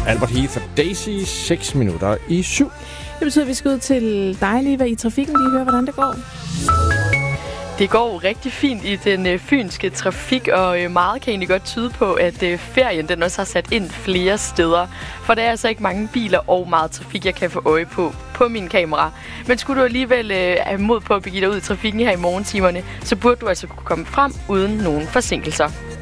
Albert Heath og Daisy, 6 minutter i 7. Det betyder, at vi skal ud til dig lige i trafikken, lige høre, hvordan det går. Det går rigtig fint i den fynske trafik, og meget kan egentlig godt tyde på, at ferien den også har sat ind flere steder. For der er altså ikke mange biler og meget trafik, jeg kan få øje på min kamera. Men skulle du alligevel have mod på at begive dig ud i trafikken her i morgentimerne, så burde du altså kunne komme frem uden nogen forsinkelser.